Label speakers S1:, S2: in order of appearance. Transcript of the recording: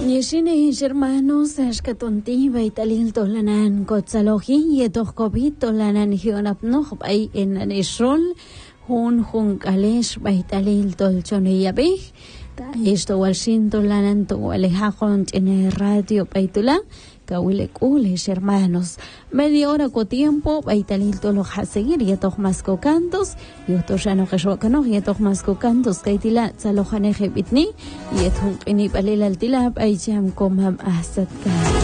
S1: Yeshine hermanos ashkatunti baitalil tolanan kotsalohi yetohkobit tolanan hionapnoh bay en anishol hun kalesh baitalil tolchoneyabih ta esto walshin tolanan to alejajont en radio baitula kawilekules hermanos media hora con tiempo baitalil tolo haseguir yetoh masko cantos yotoshano kashwakano yetoh masko cantos kaitila tsalohaneje bitni yetoh ini balil altila bayjam komam ahsat